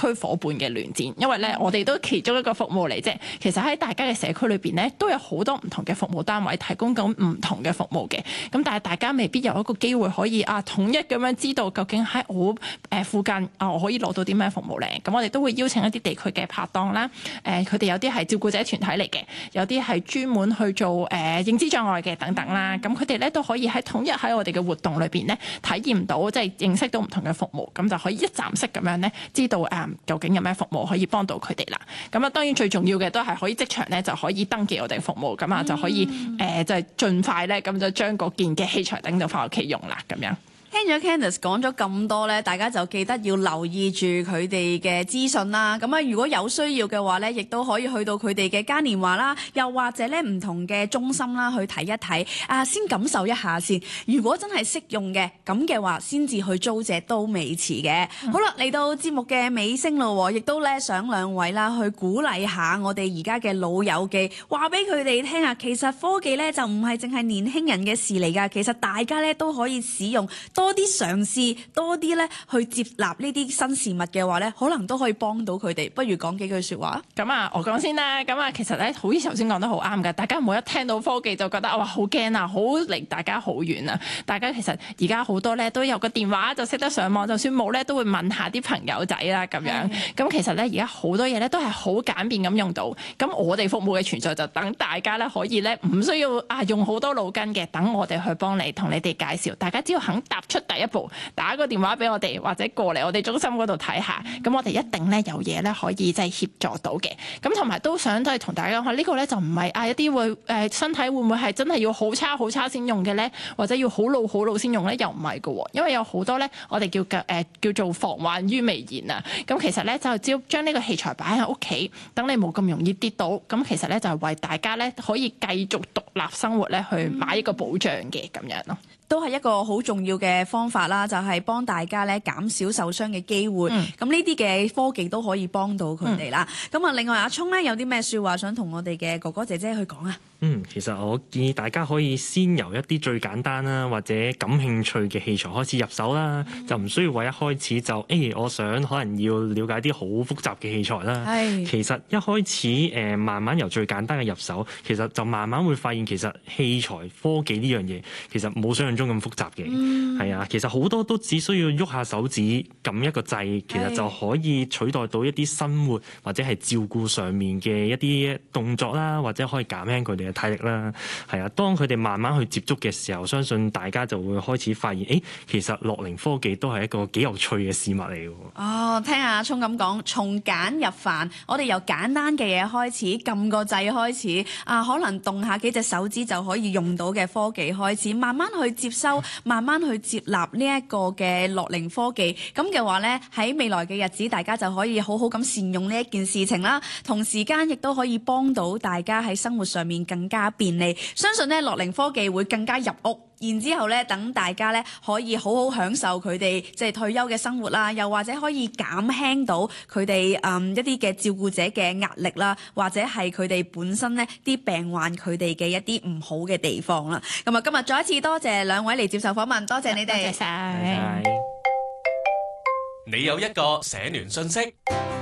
區伙伴嘅聯戰，因為咧我哋都其中一個服務嚟啫。其實喺大家嘅社區裏邊咧，都有好多唔同嘅服務單位提供緊唔同嘅服務嘅。咁但係大家未必有一個機會可以統一咁樣知道究竟喺我附近我可以攞到啲咩服務咧。咁我哋都會邀請一啲地區嘅拍檔啦，佢哋有啲係照顧者團體嚟嘅，有啲係專門去做認知障礙嘅等等啦。咁佢哋咧都可以喺統一喺我哋嘅活動裏邊咧體驗到，即係認識到唔同嘅服務，咁就可以一站式咁樣咧知道究竟有咩服務可以幫到佢哋啦。咁當然最重要嘅都係可以即場咧就可以登記我哋服務，咁就可以就係盡快咧咁就將嗰件嘅器材拎到翻屋企用啦咁樣。 聽咗 Candice 講咗咁多咧，大家就記得要留意住佢哋嘅資訊啦。咁如果有需要嘅話咧，亦都可以去到佢哋嘅嘉年華啦，又或者咧唔同嘅中心啦去睇一睇，先感受一下先。如果真係適用嘅，咁嘅話先至去租借都未遲嘅。好啦，嚟到節目嘅尾聲咯，亦都咧想兩位啦去鼓勵下我哋而家嘅老友記，話俾佢哋聽啊，其實科技咧就唔係淨係年輕人嘅事嚟㗎，其實大家咧都可以使用，多啲嘗試，多啲咧去接納呢啲新事物嘅話咧，可能都可以幫到佢哋。不如講幾句説話。 咁我講先啦。咁其實咧，好似頭先講得好啱㗎。大家唔好一聽到科技就覺得哇好驚啊，好離大家好遠啊。大家其實而家好多咧都有個電話就識得上網，就算冇咧都會問下啲朋友仔啦咁樣。咁其實咧而家好多嘢咧都係好簡便咁用到。咁我哋服務嘅存在就等大家咧可以咧唔需要用好多腦筋嘅，等我哋去幫你同你哋介紹。大家只要肯踏出第一步，打個電話俾我哋，或者過嚟我哋中心嗰度睇下，咁我哋一定咧有嘢咧可以即係協助到嘅。咁同埋都想都係同大家講，呢個咧就唔係一啲會身體會唔會係真係要好差好差先用嘅咧，或者要好老好老先用咧，又唔係㗎喎。因為有好多咧，我哋叫做防患於未然啊。咁其實咧就只要將呢個器材擺喺屋企，等你冇咁容易跌倒。咁其實咧就係為大家咧可以繼續獨立生活咧去買一個保障嘅咁樣咯。 都係一個好重要嘅方法啦，就係幫大家咧減少受傷嘅機會。咁呢啲嘅科技都可以幫到佢哋啦。咁另外阿聰咧有啲咩説話想同我哋嘅哥哥姐姐去講啊？ 其實我建議大家可以先由一啲最簡單啦，或者感興趣嘅器材開始入手啦，就唔需要話一開始就我想可能要了解啲好複雜嘅器材啦。其實一開始慢慢由最簡單嘅入手，其實就慢慢會發現其實器材科技呢樣嘢其實冇想象中咁複雜嘅。係啊，其實好多都只需要喐下手指撳一個掣，其實就可以取代到一啲生活或者係照顧上面嘅一啲動作啦，或者可以減輕佢哋嘅體力啦。係啊，當佢哋慢慢去接觸嘅時候，相信大家就會開始發現，其實樂齡科技都係一個幾有趣嘅事物嚟嘅。 聽阿聰咁講，從簡入繁，我哋由簡單嘅嘢開始，撳個掣開始，可能動下幾隻手指就可以用到嘅科技開始，慢慢去接收，慢慢去接納呢一個嘅樂齡科技。咁嘅話呢，喺未來嘅日子，大家就可以好好咁善用呢一件事情啦。同時間亦都可以幫到大家喺生活上面更加便利。相信呢樂齡科技會更加入屋。然之後咧，等大家咧可以好好享受佢哋即係退休嘅生活啦，又或者可以減輕到佢哋一啲嘅照顧者嘅壓力啦，或者係佢哋本身呢啲病患佢哋嘅一啲唔好嘅地方啦。咁今日再一次多謝兩位嚟接受訪問，多謝你哋。 多謝晒。 你有一個社聯訊息。